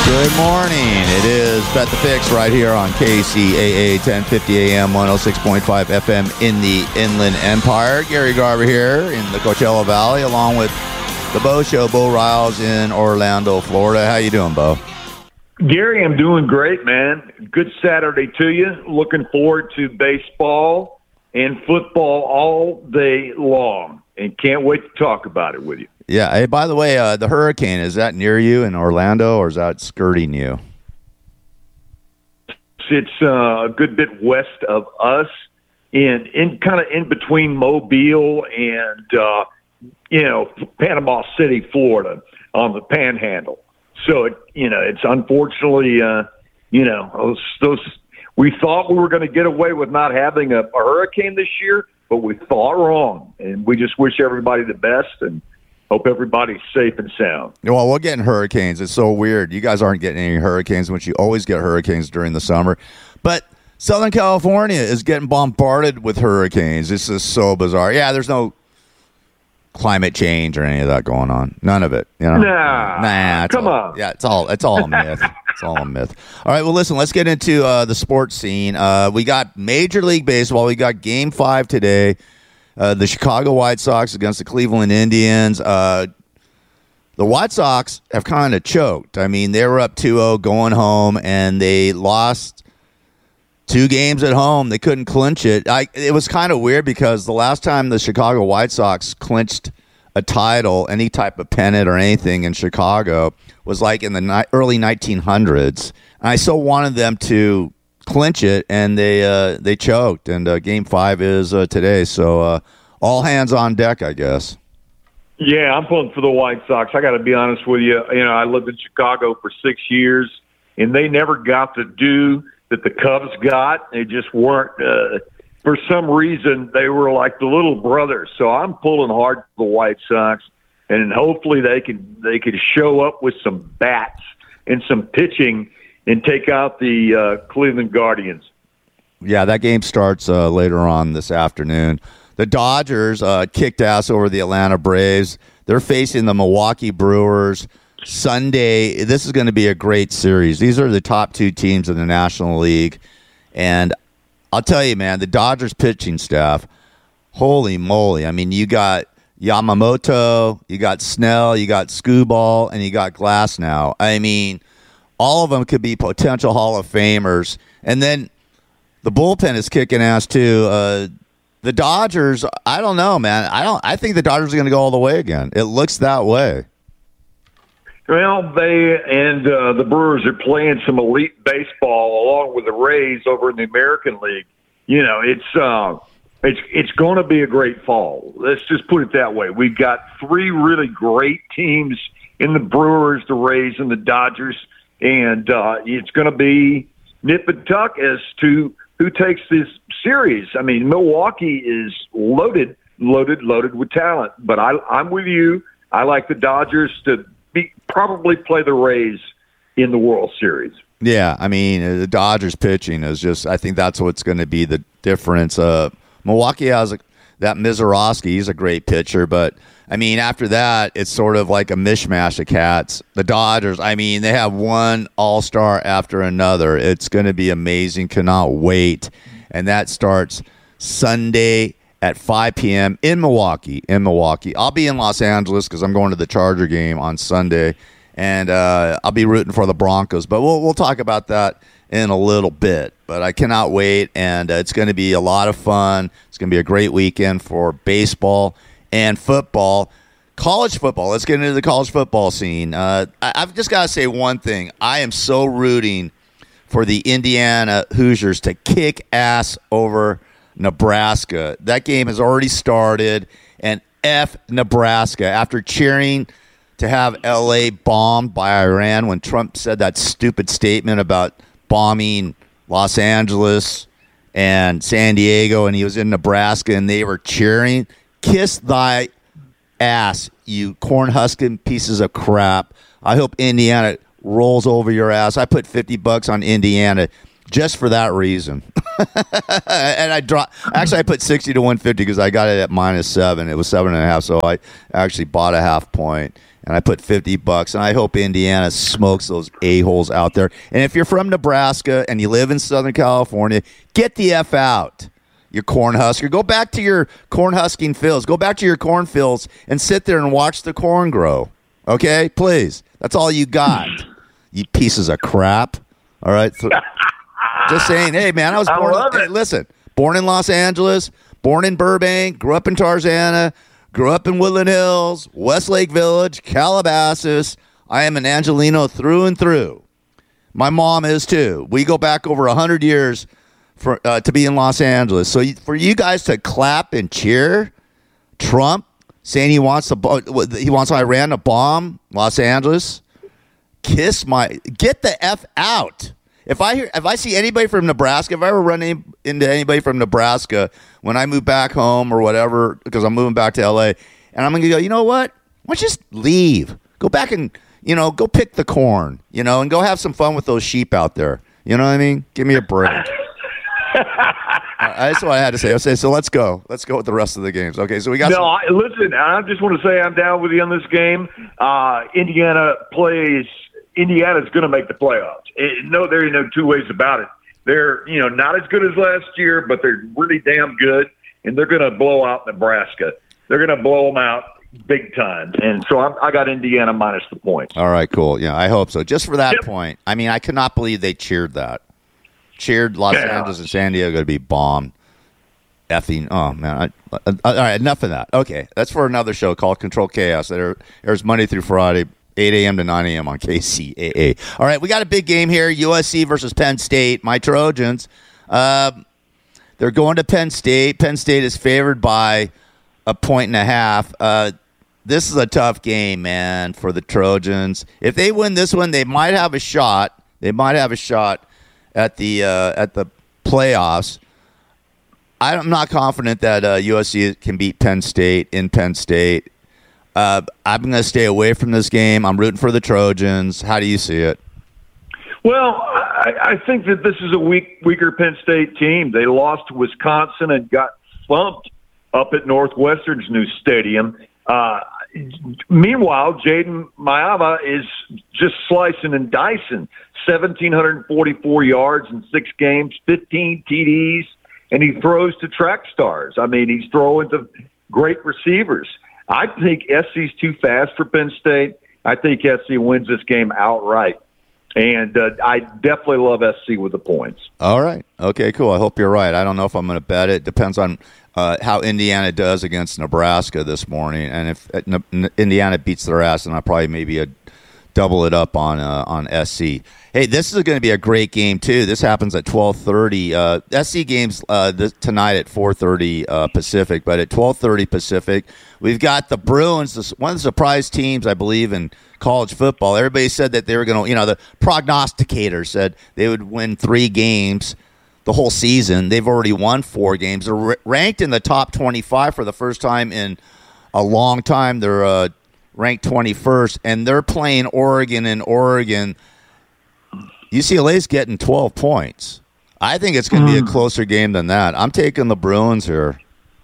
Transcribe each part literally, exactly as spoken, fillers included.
Good morning. It is Bet the Fix right here on K C A A ten fifty A M, one oh six point five F M in the Inland Empire. Gary Garver here in the Coachella Valley, along with the Bo Show, Bo Riles in Orlando, Florida. How you doing, Bo? Gary, I'm doing great, man. Good Saturday to you. Looking forward to baseball and football all day long, and can't wait to talk about it with you. Yeah. Hey, by the way, uh, the hurricane, is that near you in Orlando, or is that skirting you? It's uh, a good bit west of us, in in kind of in between Mobile and uh, you know Panama City, Florida, on the Panhandle. So it, you know, it's unfortunately, uh, you know, those, those we thought we were going to get away with not having a, a hurricane this year, but we thought wrong, and we just wish everybody the best and hope everybody's safe and sound. Well, we're getting hurricanes. It's so weird. You guys aren't getting any hurricanes, which you always get hurricanes during the summer. But Southern California is getting bombarded with hurricanes. This is so bizarre. Yeah, there's no climate change or any of that going on. None of it. You know? Nah, nah. Come all, on. Yeah, it's all it's all a myth. It's all a myth. All right, well, listen, let's get into uh, the sports scene. Uh, we got Major League Baseball. We got Game five today. Uh, the Chicago White Sox against the Cleveland Indians. Uh, the White Sox have kind of choked. I mean, they were up two oh going home, and they lost two games at home. They couldn't clinch it. I, it was kind of weird because the last time the Chicago White Sox clinched a title, any type of pennant or anything in Chicago, was like in the ni- early nineteen hundreds. And I so wanted them to clinch it, and they uh, they choked. And uh, Game Five is uh, today, so uh, all hands on deck, I guess. Yeah, I'm pulling for the White Sox. I got to be honest with you. You know, I lived in Chicago for six years, and they never got the due that the Cubs got. They just weren't. Uh, for some reason, they were like the little brothers. So I'm pulling hard for the White Sox, and hopefully they can they can show up with some bats and some pitching and take out the uh, Cleveland Guardians. Yeah, that game starts uh, later on this afternoon. The Dodgers uh, kicked ass over the Atlanta Braves. They're facing the Milwaukee Brewers Sunday. This is going to be a great series. These are the top two teams in the National League. And I'll tell you, man, the Dodgers pitching staff, holy moly. I mean, you got Yamamoto, you got Snell, you got Skubal, and you got Glasnow. I mean, all of them could be potential Hall of Famers. And then the bullpen is kicking ass, too. Uh, the Dodgers, I don't know, man. I don't. I think the Dodgers are going to go all the way again. It looks that way. Well, they and uh, the Brewers are playing some elite baseball along with the Rays over in the American League. You know, it's uh, it's it's going to be a great fall. Let's just put it that way. We've got three really great teams in the Brewers, the Rays, and the Dodgers, and uh, it's going to be nip and tuck as to who takes this series. I mean, Milwaukee is loaded, loaded, loaded with talent. But I, I'm with you. I like the Dodgers to be, probably play the Rays in the World Series. Yeah, I mean, the Dodgers pitching is just, I think that's what's going to be the difference. Uh, Milwaukee has a, that Mizorowski. He's a great pitcher, but, I mean, after that, it's sort of like a mishmash of cats. The Dodgers, I mean, they have one all-star after another. It's going to be amazing. Cannot wait. And that starts Sunday at five p.m. in Milwaukee. In Milwaukee. I'll be in Los Angeles because I'm going to the Charger game on Sunday, and uh, I'll be rooting for the Broncos. But we'll we'll talk about that in a little bit. But I cannot wait, and uh, it's going to be a lot of fun. It's going to be a great weekend for baseball and football. College football. Let's get into the college football scene. Uh, I, I've just got to say one thing. I am so rooting for the Indiana Hoosiers to kick ass over Nebraska. That game has already started, and F Nebraska. After cheering to have L A bombed by Iran when Trump said that stupid statement about bombing Los Angeles and San Diego, and he was in Nebraska, and they were cheering, kiss thy ass, you corn-husking pieces of crap. I hope Indiana rolls over your ass. I put fifty bucks on Indiana just for that reason. And I dropped. Actually, I put sixty to one fifty because I got it at minus seven. It was seven and a half, so I actually bought a half point. and I put fifty bucks, and I hope Indiana smokes those a-holes out there. And if you're from Nebraska and you live in Southern California, get the F out, you Cornhusker. Go back to your corn husking fields. Go back to your cornfields and sit there and watch the corn grow. Okay? Please. That's all you got, you pieces of crap. All right? So, just saying, hey, man, I was born. I love hey, it. listen, born in Los Angeles, born in Burbank, grew up in Tarzana, grew up in Woodland Hills, Westlake Village, Calabasas. I am an Angelino through and through. My mom is too. We go back over one hundred years for uh, to be in Los Angeles. So for you guys to clap and cheer Trump saying he wants to, he wants Iran to bomb Los Angeles, kiss my, get the F out. If I hear, if I see anybody from Nebraska, if I ever run in, into anybody from Nebraska when I move back home or whatever, because I'm moving back to L A, and I'm going to go, you know what? Why don't you just leave? Go back and, you know, go pick the corn, you know, and go have some fun with those sheep out there. You know what I mean? Give me a break. That's what I had to say. I say, so let's go. Let's go with the rest of the games. Okay, so we got. No, some- I, listen. I just want to say I'm down with you on this game. Uh, Indiana plays. Indiana's going to make the playoffs. It, no, there ain't no two ways about it. They're, you know, not as good as last year, but they're really damn good, and they're going to blow out Nebraska. They're going to blow them out big time, and so I'm, I got Indiana minus the points. All right, cool. Yeah, I hope so. Just for that Yep. point. I mean, I could not believe they cheered that. Cheered Los Yeah. Angeles and San Diego to be bombed. Effing. Oh, man. I, I, all right, enough of that. Okay, that's for another show called Control Chaos. That airs Monday through Friday, eight a.m. to nine a.m. on K C A A. All right, we got a big game here, U S C versus Penn State. My Trojans, uh, they're going to Penn State. Penn State is favored by a point and a half. Uh, this is a tough game, man, for the Trojans. If they win this one, they might have a shot. They might have a shot at the uh, at the playoffs. I'm not confident that uh, U S C can beat Penn State in Penn State. Uh, I'm going to stay away from this game. I'm rooting for the Trojans. How do you see it? Well, I, I think that this is a weak, weaker Penn State team. They lost to Wisconsin and got thumped up at Northwestern's new stadium. Uh, meanwhile, Jaden Mayava is just slicing and dicing. one thousand seven hundred forty-four yards in six games, fifteen T Ds, and he throws to track stars. I mean, he's throwing to great receivers. I think S C's too fast for Penn State. I think S C wins this game outright. And uh, I definitely love S C with the points. All right. Okay, cool. I hope you're right. I don't know if I'm going to bet it. Depends on uh, how Indiana does against Nebraska this morning. And if uh, N- Indiana beats their ass, then I'll probably maybe a double it up on uh, on S C. Hey, this is going to be a great game, too. This happens at twelve thirty. Uh, S C games uh, this, tonight at four thirty uh, Pacific, but at twelve thirty Pacific, we've got the Bruins, this, one of the surprise teams, I believe, in college football. Everybody said that they were going to, you know, the prognosticators said they would win three games the whole season. They've already won four games. They're r- ranked in the top twenty-five for the first time in a long time. They're uh, ranked twenty-first, and they're playing Oregon in Oregon. U C L A's getting twelve points. I think it's going to be a closer game than that. I'm taking the Bruins here.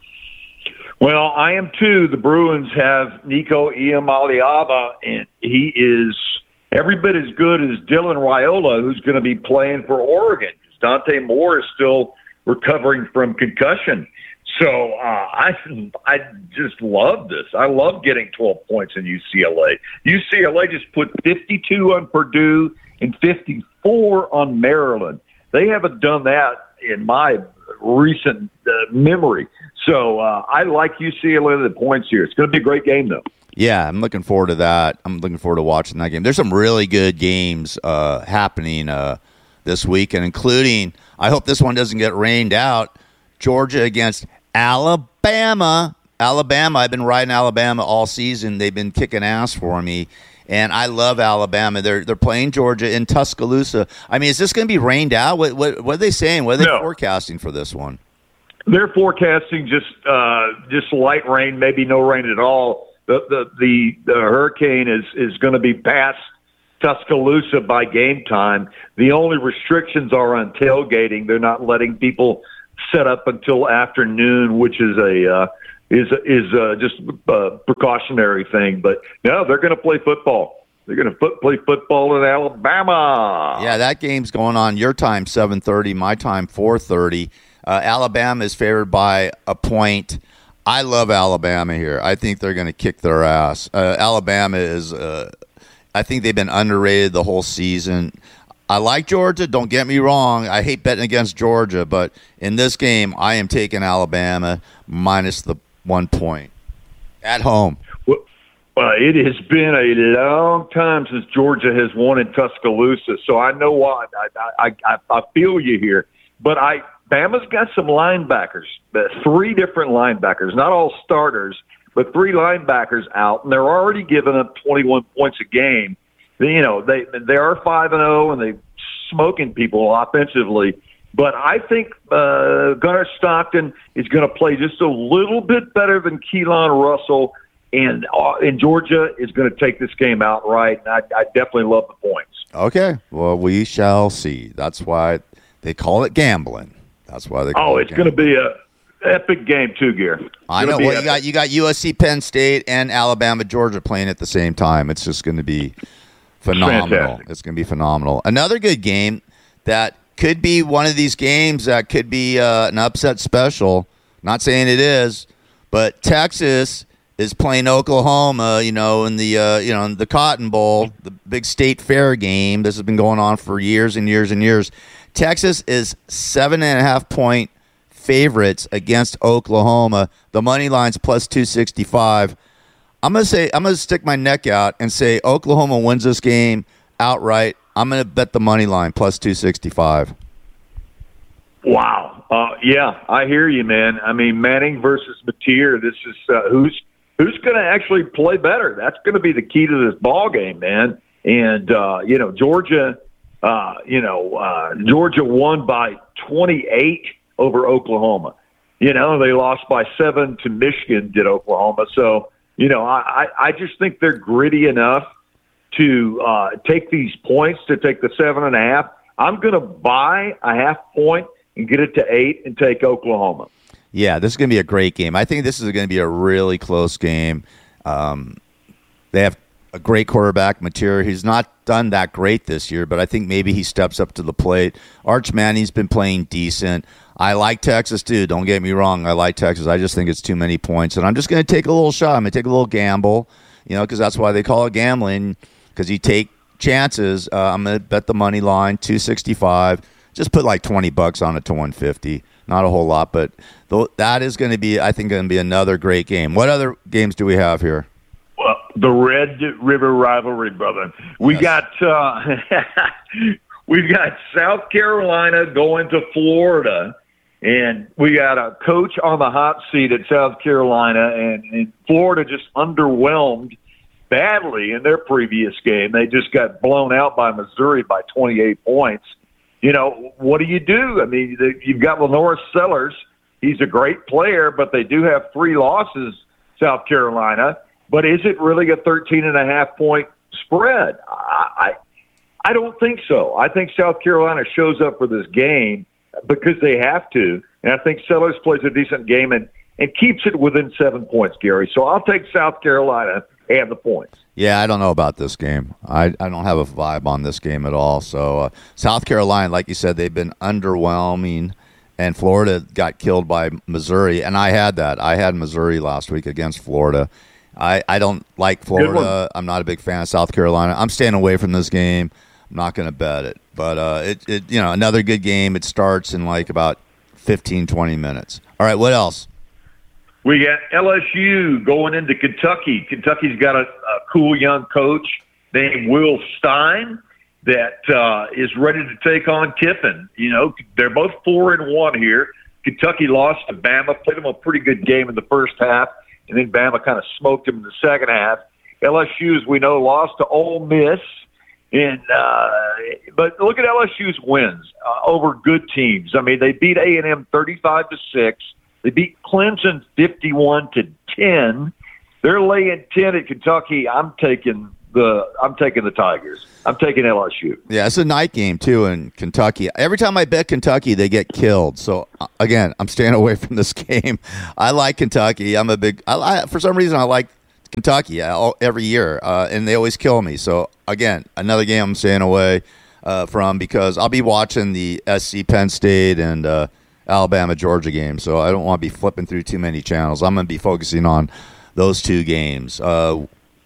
Well, I am too. The Bruins have Nico Iamaleava, and he is every bit as good as Dylan Raiola, who's going to be playing for Oregon. Dante Moore is still recovering from concussion. So uh, I I just love this. I love getting twelve points in U C L A. U C L A just put fifty-two on Purdue and fifty-four on Maryland. They haven't done that in my recent uh, memory. So uh, I like U C L A the points here. It's going to be a great game, though. Yeah, I'm looking forward to that. I'm looking forward to watching that game. There's some really good games uh, happening uh, this weekend, including, I hope this one doesn't get rained out, Georgia against Alabama. Alabama, I've been riding Alabama all season. They've been kicking ass for me, and I love Alabama. They're they're playing Georgia in Tuscaloosa. I mean, is this going to be rained out? What, what what are they saying? What are they No. forecasting for this one? They're forecasting just uh, just light rain, maybe no rain at all. The the the, the hurricane is is going to be past Tuscaloosa by game time. The only restrictions are on tailgating. They're not letting people set up until afternoon, which is a uh, is is uh, just a precautionary thing. But no, they're going to play football. They're going to foot, play football in Alabama. Yeah, that game's going on. Your time, seven thirty. My time, four thirty. Uh, Alabama is favored by a point. I love Alabama here. I think they're going to kick their ass. Uh, Alabama is, uh, I think they've been underrated the whole season. I like Georgia. Don't get me wrong. I hate betting against Georgia. But in this game, I am taking Alabama minus the one point at home. Well, Uh, it has been a long time since Georgia has won in Tuscaloosa, so I know why. I, I, I, I feel you here. But I, Bama's got some linebackers, uh, three different linebackers, not all starters, but three linebackers out, and they're already giving up twenty-one points a game. They, you know, they they are five and zero, and they're smoking people offensively. But I think uh, Gunnar Stockton is going to play just a little bit better than Keelan Russell. And uh, and Georgia is going to take this game outright, and I, I definitely love the points. Okay, well, we shall see. That's why they call it gambling. That's why they call oh, it it's going to be a epic game too, Gary. I know. Well, you got you got U S C, Penn State, and Alabama, Georgia playing at the same time. It's just going to be phenomenal. Fantastic. It's going to be phenomenal. Another good game that could be one of these games that could be uh, an upset special. Not saying it is, but Texas is playing Oklahoma, you know, in the uh, you know in the Cotton Bowl, the big state fair game. This has been going on for years and years and years. Texas is seven and a half point favorites against Oklahoma. The money line's plus two sixty five. I'm gonna say I'm gonna stick my neck out and say Oklahoma wins this game outright. I'm gonna bet the money line plus two sixty five. Wow. Uh, yeah, I hear you, man. I mean, Manning versus Mateer. This is uh, who's. Who's going to actually play better? That's going to be the key to this ball game, man. And uh, you know, Georgia, uh, you know, uh, Georgia won by twenty-eight over Oklahoma. You know, they lost by seven to Michigan. Did Oklahoma? So you know, I, I just think they're gritty enough to uh, take these points, to take the seven and a half. I'm going to buy a half point and get it to eight and take Oklahoma. Yeah, this is going to be a great game. I think this is going to be a really close game. Um, they have a great quarterback, Mateer. He's not done that great this year, but I think maybe he steps up to the plate. Arch Manning's been playing decent. I like Texas, too. Don't get me wrong. I like Texas. I just think it's too many points, and I'm just going to take a little shot. I'm going to take a little gamble, you know, because that's why they call it gambling, because you take chances. Uh, I'm going to bet the money line, two sixty-five. Just put like twenty bucks on it to one fifty. Not a whole lot, but th- that is going to be, I think, going to be another great game. What other games do we have here? Well, the Red River rivalry, brother. We yes. got uh, we've got South Carolina going to Florida, and we got a coach on the hot seat at South Carolina, and, and Florida just underwhelmed badly in their previous game. They just got blown out by Missouri by twenty-eight points. You know, what do you do? I mean, you've got Lenore Sellers. He's a great player, but they do have three losses, South Carolina. But is it really a thirteen and a half point spread? I, I, I don't think so. I think South Carolina shows up for this game because they have to. And I think Sellers plays a decent game and, and keeps it within seven points, Gary. So I'll take South Carolina and the points. Yeah, I don't know about this game. I, I don't have a vibe on this game at all. So uh, South Carolina, like you said, they've been underwhelming, and Florida got killed by Missouri, and I had that. I had Missouri last week against Florida. I, I don't like Florida. I'm not a big fan of South Carolina. I'm staying away from this game. I'm not going to bet it. But uh, it, it you know another good game. It starts in like about fifteen, twenty minutes. All right, what else? We got L S U going into Kentucky. Kentucky's got a, a cool young coach named Will Stein that uh, is ready to take on Kiffin. You know, they're both four and one here. Kentucky lost to Bama, played them a pretty good game in the first half, and then Bama kind of smoked them in the second half. L S U, as we know, lost to Ole Miss. And uh, but look at L S U's wins uh, over good teams. I mean, they beat A and M thirty-five to six. They beat Clemson fifty-one to ten. They're laying ten at Kentucky. I'm taking the I'm taking the Tigers. I'm taking L S U. Yeah, it's a night game too in Kentucky. Every time I bet Kentucky, they get killed. So uh, again, I'm staying away from this game. I like Kentucky. I'm a big. I, I for some reason I like Kentucky all, every year, uh, and they always kill me. So again, another game I'm staying away uh, from because I'll be watching the S C Penn State and uh, Alabama Georgia game. So I don't want to be flipping through too many channels. I'm going to be focusing on those two games. Uh,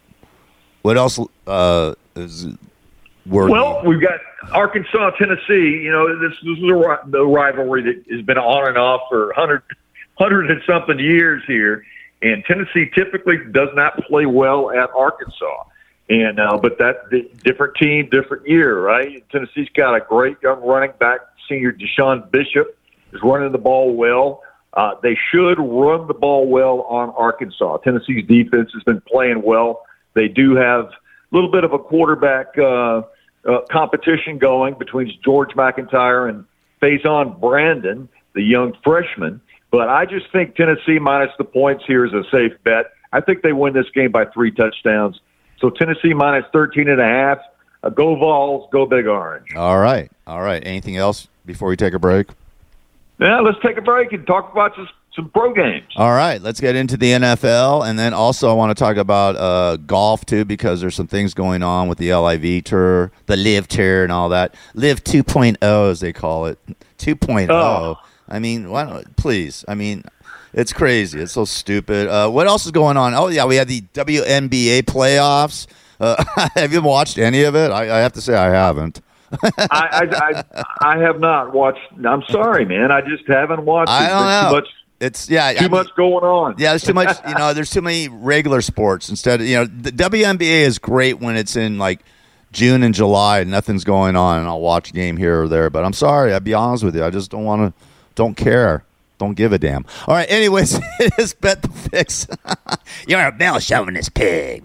what else uh, is worthy? Well, we've got Arkansas, Tennessee. You know, this, this is a, the rivalry that has been on and off for one hundred, one hundred and something years here. And Tennessee typically does not play well at Arkansas. And uh, but that the, different team, different year, right? Tennessee's got a great young running back, senior Deshaun Bishop, is running the ball well. Uh, they should run the ball well on Arkansas. Tennessee's defense has been playing well. They do have a little bit of a quarterback uh, uh, competition going between George McIntyre and Faison Brandon, the young freshman. But I just think Tennessee minus the points here is a safe bet. I think they win this game by three touchdowns. So Tennessee minus thirteen and a half. Uh, go Vols, go Big Orange. All right. All right. Anything else before we take a break? Yeah, let's take a break and talk about some, some pro games. All right. Let's get into the N F L. And then also I want to talk about uh, golf, too, because there's some things going on with the L I V Tour, the Live Tour and all that. Live two point oh, as they call it. two point oh. Oh. I mean, why don't, please. I mean, it's crazy. It's so stupid. Uh, what else is going on? Oh, yeah, we had the W N B A playoffs. Uh, have you watched any of it? I, I have to say I haven't. I, I, I I have not watched. I'm sorry, man. I just haven't watched. I don't there's know. Too much, it's yeah, too I mean, much going on. Yeah, there's too much. You know, there's too many regular sports instead of you know the W N B A is great when it's in like June and July and nothing's going on, and I'll watch a game here or there. But I'm sorry, I'll be honest with you. I just don't want to. Don't care. Don't give a damn. All right, anyways, it is Bet the Fix. You're a male chauvinist pig.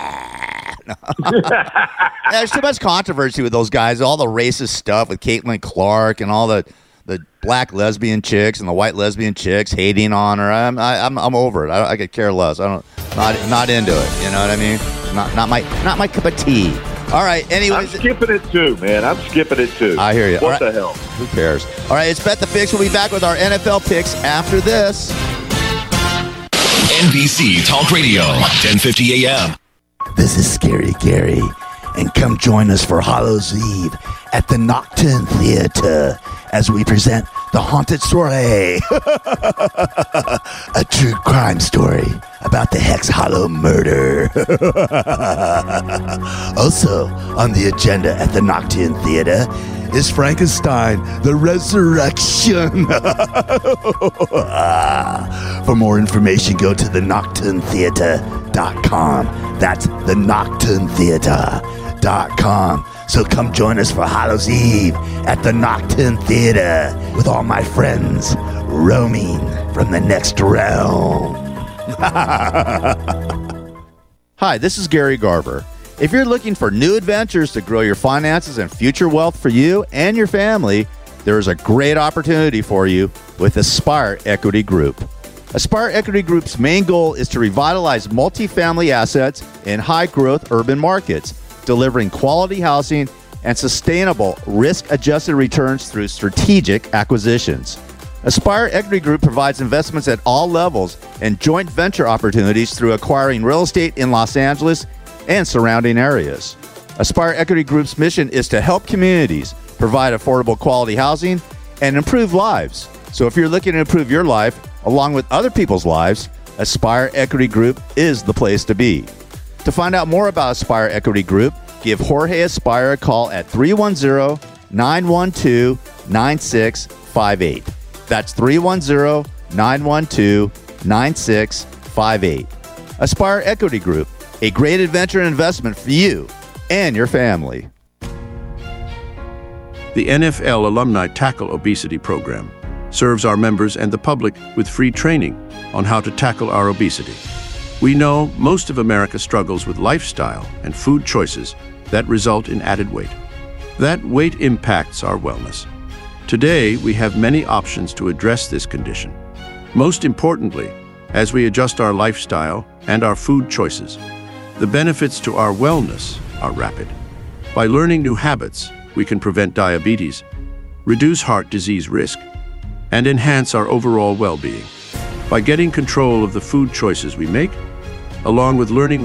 Ah. No. Yeah, there's too much controversy with those guys. All the racist stuff with Caitlin Clark and all the, the black lesbian chicks and the white lesbian chicks hating on her. I'm I, I'm I'm over it. I, I could care less. I don't not not into it. You know what I mean? Not not my not my cup of tea. All right. Anyways, I'm skipping it too, man. I'm skipping it too. I hear you. What right. the hell? Who cares? All right. It's Bet the Fix. We'll be back with our N F L picks after this. N B C Talk Radio, ten fifty A M. This is Scary Gary, and come join us for Hallows Eve at the Nocturne Theater as we present The Haunted Soiree, a true crime story about the Hex Hollow murder. Also on the agenda at the Nocturne Theater is Frankenstein, the Resurrection. For more information, go to the nocturne theater dot com. That's the nocturne theater dot com. So come join us for Hallows Eve at the Nocturne Theater with all my friends roaming from the next realm. Hi, this is Gary Garver. If you're looking for new adventures to grow your finances and future wealth for you and your family, there is a great opportunity for you with Aspire Equity Group. Aspire Equity Group's main goal is to revitalize multifamily assets in high-growth urban markets, delivering quality housing and sustainable risk-adjusted returns through strategic acquisitions. Aspire Equity Group provides investments at all levels and joint venture opportunities through acquiring real estate in Los Angeles and surrounding areas. Aspire Equity Group's mission is to help communities provide affordable quality housing and improve lives. So if you're looking to improve your life along with other people's lives, Aspire Equity Group is the place to be. To find out more about Aspire Equity Group, give Jorge Aspire a call at three one zero, nine one two, nine six five eight. That's three one zero, nine one two, nine six five eight. Aspire Equity Group, a great adventure and investment for you and your family. The N F L Alumni Tackle Obesity Program serves our members and the public with free training on how to tackle our obesity. We know most of America struggles with lifestyle and food choices that result in added weight. That weight impacts our wellness. Today, we have many options to address this condition. Most importantly, as we adjust our lifestyle and our food choices. The benefits to our wellness are rapid. By learning new habits, we can prevent diabetes, reduce heart disease risk, and enhance our overall well-being. By getting control of the food choices we make, along with learning